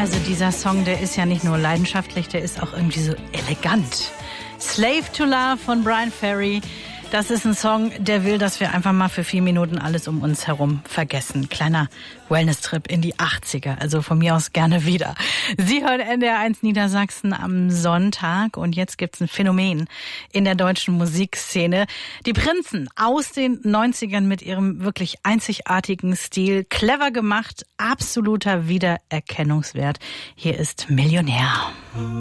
Also dieser Song, der ist ja nicht nur leidenschaftlich, der ist auch irgendwie so elegant. Slave to Love von Bryan Ferry. Das ist ein Song, der will, dass wir einfach mal für 4 Minuten alles um uns herum vergessen. Kleiner Wellness-Trip in die 80er, also von mir aus gerne wieder. Sie hören NDR1 Niedersachsen am Sonntag und jetzt gibt's ein Phänomen in der deutschen Musikszene. Die Prinzen aus den 90ern mit ihrem wirklich einzigartigen Stil, clever gemacht, absoluter Wiedererkennungswert. Hier ist Millionär.